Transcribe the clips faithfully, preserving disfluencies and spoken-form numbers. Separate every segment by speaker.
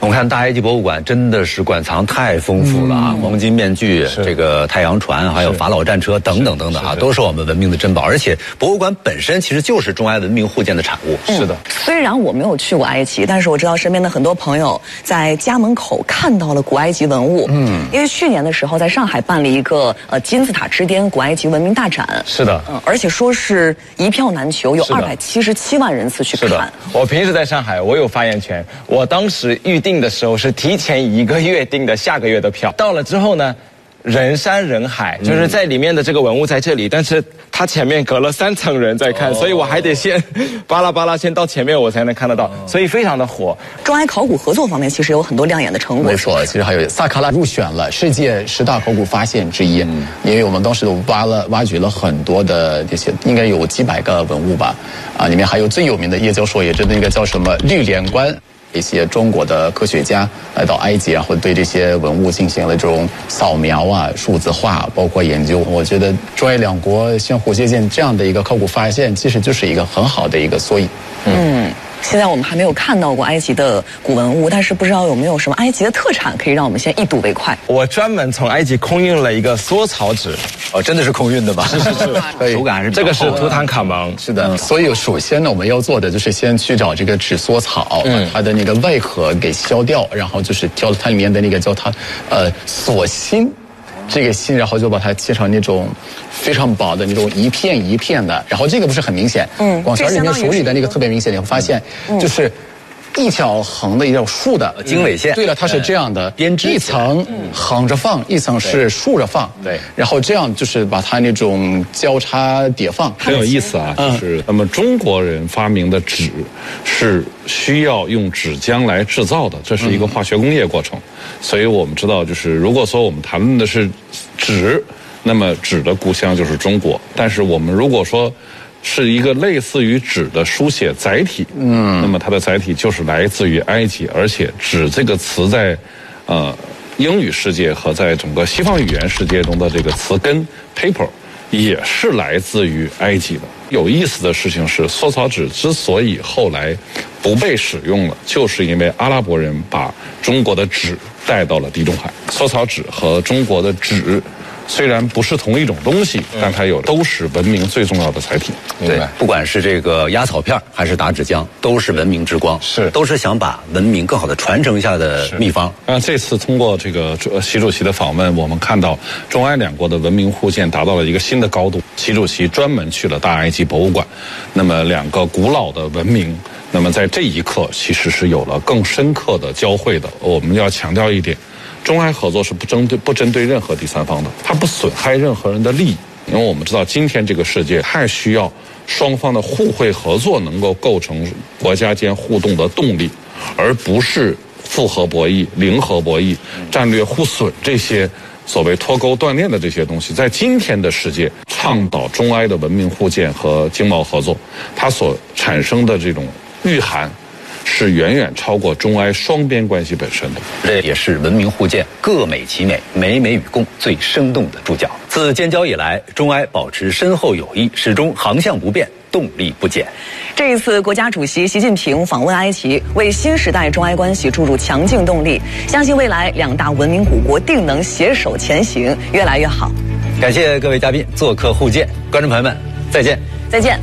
Speaker 1: 我们看大埃及博物馆真的是馆藏太丰富了啊，嗯、黄金面具、这个太阳船，还有法老战车等等等等啊，都是我们文明的珍宝。而且博物馆本身其实就是中埃文明互鉴的产物。
Speaker 2: 嗯、是的。虽然我没有去过埃及，但是我知道身边的很多朋友在家门口看到了古埃及文物。嗯，因为去年的时候在上海办了一个呃金字塔之巅古埃及文明大展。
Speaker 3: 是的。
Speaker 2: 嗯，而且说是一票难求，有二百七十七万人次去看。
Speaker 3: 是的。我平时在上海，我有发言权。我当时预定的时候是提前一个月订的下个月的票，到了之后呢，人山人海，就是在里面的这个文物在这里，但是它前面隔了三层人在看，哦、所以我还得先巴拉巴拉先到前面我才能看得到，所以非常的火。
Speaker 2: 中埃考古合作方面其实有很多亮眼的成果。
Speaker 4: 没错，其实还有萨卡拉入选了世界十大考古发现之一，嗯、因为我们当时都挖了挖掘了很多的这些，应该有几百个文物吧，啊，里面还有最有名的叶教授，也是那个叫什么绿莲冠。一些中国的科学家来到埃及，然后对这些文物进行了这种扫描啊、数字化，包括研究。我觉得中埃两国相互借鉴这样的一个考古发现，其实就是一个很好的一个缩影。
Speaker 2: 嗯。现在我们还没有看到过埃及的古文物，但是不知道有没有什么埃及的特产可以让我们先一睹为快。
Speaker 3: 我专门从埃及空运了一个缩草纸，
Speaker 1: 哦，真的是空运的吧？
Speaker 3: 是是是，
Speaker 1: 手感还是
Speaker 3: 这个是图坦卡蒙，
Speaker 4: 是的。嗯、所以首先呢，我们要做的就是先去找这个纸缩草，把它的那个外壳给削掉，然后就是挑它里面的那个叫它呃锁芯。这个芯，然后就把它切成那种非常薄的那种一片一片的，然后这个不是很明显，嗯，广勺里面手里的那个特别明显，你会发现就是一条横的一条竖的
Speaker 1: 经纬线。
Speaker 4: 对了，它是这样的，编织一层横着放，一层是竖着放，
Speaker 1: 对，
Speaker 4: 然后这样就是把它那种交叉叠放，
Speaker 5: 很有意思啊。就是那么中国人发明的纸是需要用纸浆来制造的，这是一个化学工业过程。所以我们知道，就是如果说我们谈论的是纸，那么纸的故乡就是中国。但是我们如果说是一个类似于纸的书写载体，嗯，那么它的载体就是来自于埃及，而且纸这个词在呃英语世界和在整个西方语言世界中的这个词根 paper 也是来自于埃及的。有意思的事情是，缩草纸之所以后来不被使用了，就是因为阿拉伯人把中国的纸带到了地中海。缩草纸和中国的纸虽然不是同一种东西，但它有都是文明最重要的载体。
Speaker 1: 对，不管是这个压草片还是打纸浆，都是文明之光，
Speaker 5: 是
Speaker 1: 都是想把文明更好的传承下的秘方。
Speaker 5: 啊，这次通过这个习主席的访问，我们看到中埃两国的文明互鉴达到了一个新的高度。习主席专门去了大埃及博物馆，那么两个古老的文明，那么在这一刻其实是有了更深刻的交汇的。我们要强调一点，中埃合作是不针对不针对任何第三方的，它不损害任何人的利益。因为我们知道今天这个世界太需要双方的互惠合作能够构成国家间互动的动力，而不是复合博弈、零和博弈、战略互损这些所谓脱钩断链的这些东西。在今天的世界，倡导中埃的文明互鉴和经贸合作，它所产生的这种蕴含是远远超过中埃双边关系本身的。
Speaker 1: 这也是文明互鉴各美其美，美美与共最生动的注脚。自建交以来，中埃保持深厚友谊，始终航向不变，动力不减。
Speaker 2: 这一次，国家主席习近平访问埃及，为新时代中埃关系注入强劲动力。相信未来两大文明古国定能携手前行，越来越好。
Speaker 1: 感谢各位嘉宾做客互鉴，观众朋友们，再见，
Speaker 2: 再见。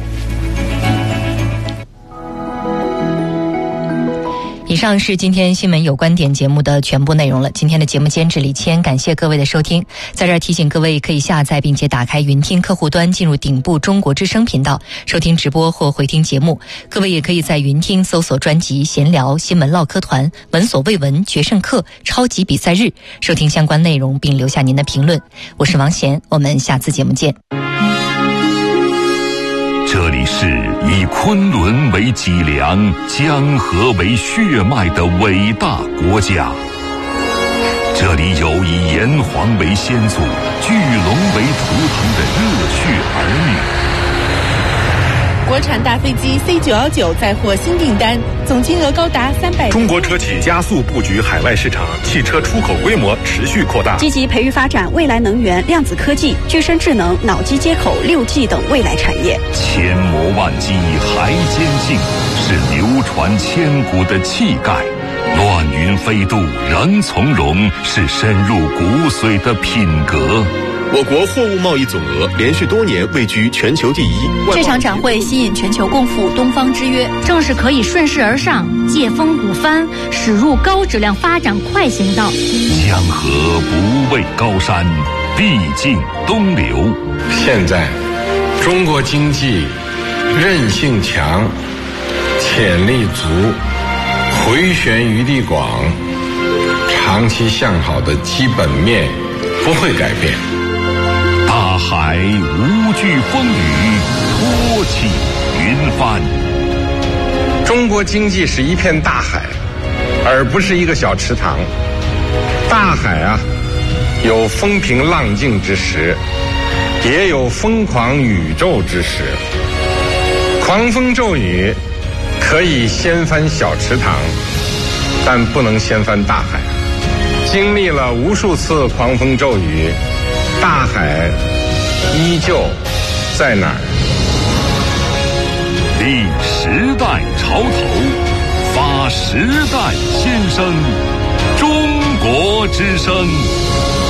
Speaker 6: 以上是今天新闻有观点节目的全部内容了。今天的节目监制李谦，感谢各位的收听。在这儿提醒各位，可以下载并且打开云听客户端，进入顶部中国之声频道，收听直播或回听节目。各位也可以在云听搜索专辑闲聊、新闻唠嗑团、闻所未闻、决胜课、超级比赛日，收听相关内容并留下您的评论。我是王贤，我们下次节目见。
Speaker 7: 这里是以昆仑为脊梁、江河为血脉的伟大国家，这里有以炎黄为先祖、巨龙为图腾的热血儿女。
Speaker 8: 国产大飞机 C 九一九载获新订单，总金额高达三百。
Speaker 9: 中国车企加速布局海外市场，汽车出口规模持续扩大，
Speaker 10: 积极培育发展未来能源、量子科技、具身智能、脑机接口、六 G 等未来产业。
Speaker 7: 千磨万击还坚劲，是流传千古的气概。乱乱云飞渡，仍从容，是深入骨髓的品格。
Speaker 9: 我国货物贸易总额连续多年位居全球第一。
Speaker 11: 这场展会吸引全球共赴东方之约，
Speaker 12: 正是可以顺势而上，借风鼓帆，驶入高质量发展快行道。
Speaker 7: 江河不畏高山，必尽东流。
Speaker 13: 现在，中国经济韧性强，潜力足，回旋余地广，长期向好的基本面不会改变。
Speaker 7: 大海无惧风雨，托起云帆。
Speaker 13: 中国经济是一片大海，而不是一个小池塘。大海啊，有风平浪静之时，也有疯狂宇宙之时。狂风骤雨可以掀翻小池塘，但不能掀翻大海。经历了无数次狂风骤雨，大海依旧在哪儿？
Speaker 7: 立时代潮头，发时代先声，中国之声。